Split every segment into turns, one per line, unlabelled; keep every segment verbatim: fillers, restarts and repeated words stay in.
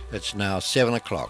It's now seven o'clock.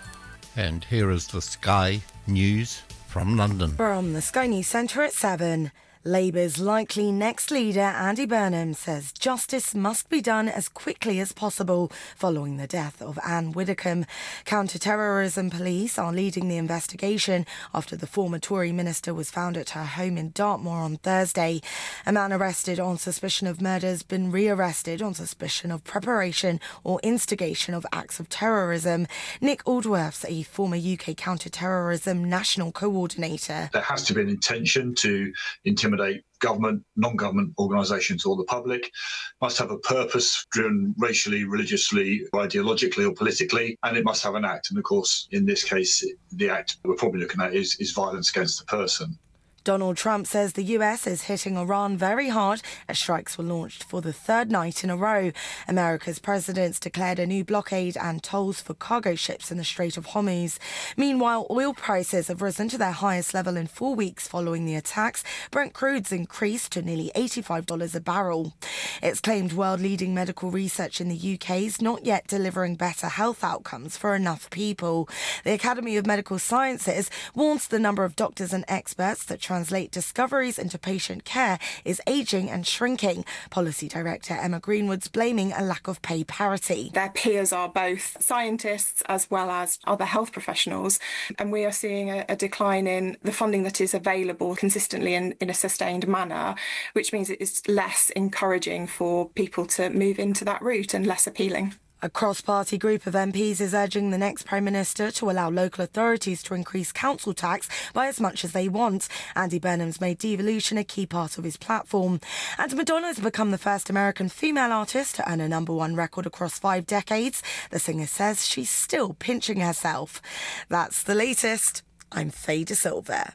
And here is the Sky News from London.
From the Sky News Centre at seven. Labour's likely next leader, Andy Burnham, says justice must be done as quickly as possible following the death of Anne Widdecombe. Counter-terrorism police are leading the investigation after the former Tory minister was found at her home in Dartmoor on Thursday. A man arrested on suspicion of murder has been re-arrested on suspicion of preparation or instigation of acts of terrorism. Nick Aldworth's a former U K counter-terrorism national coordinator.
There has to be an intention to intimidate government, non-government organisations or the public, must have a purpose driven racially, religiously, ideologically or politically, and it must have an act. And of course, in this case, the act we're probably looking at is, is violence against the person.
Donald Trump says the U S is hitting Iran very hard as strikes were launched for the third night in a row. America's presidents declared a new blockade and tolls for cargo ships in the Strait of Hormuz. Meanwhile, oil prices have risen to their highest level in four weeks following the attacks. Brent crude's increased to nearly eighty-five dollars a barrel. It's claimed world-leading medical research in the U K is not yet delivering better health outcomes for enough people. The Academy of Medical Sciences warns the number of doctors and experts that translate discoveries into patient care is ageing and shrinking. Policy Director Emma Greenwood's blaming a lack of pay parity.
Their peers are both scientists as well as other health professionals, and we are seeing a, a decline in the funding that is available consistently and in a sustained manner, which means it is less encouraging for people to move into that route and less appealing.
A cross-party group of M Ps is urging the next Prime Minister to allow local authorities to increase council tax by as much as they want. Andy Burnham's made devolution a key part of his platform. And Madonna has become the first American female artist to earn a number one record across five decades. The singer says she's still pinching herself. That's the latest. I'm Faye De Silva.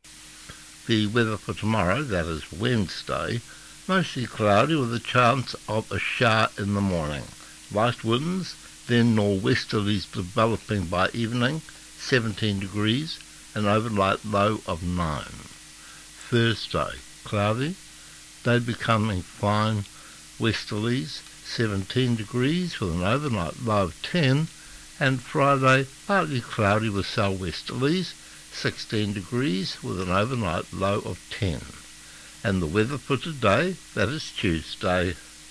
The weather for tomorrow, that is Wednesday, mostly cloudy with a chance of a shower in the morning. Light winds, then nor'westerlies developing by evening, seventeen degrees, and overnight low of nine. Thursday, cloudy, day becoming fine westerlies, seventeen degrees with an overnight low of ten, and Friday, partly cloudy with southwesterlies, sixteen degrees with an overnight low of ten. And the weather for today, that is Tuesday.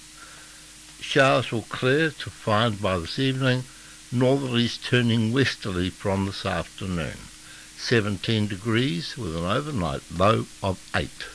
Showers will clear to fine by this evening, northerlies turning westerly from this afternoon. seventeen degrees with an overnight low of eight.